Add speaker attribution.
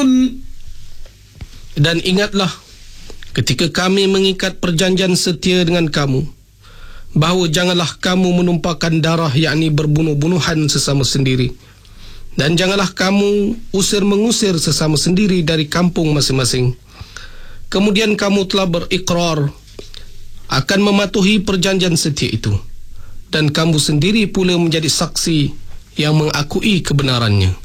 Speaker 1: تعملون.
Speaker 2: Dan ingatlah ketika kami mengikat perjanjian setia dengan kamu, bahawa janganlah kamu menumpahkan darah, yakni berbunuh-bunuhan sesama sendiri, dan janganlah kamu mengusir sesama sendiri dari kampung masing-masing. Kemudian kamu telah berikrar akan mematuhi perjanjian setia itu, dan kamu sendiri pula menjadi saksi yang mengakui kebenarannya.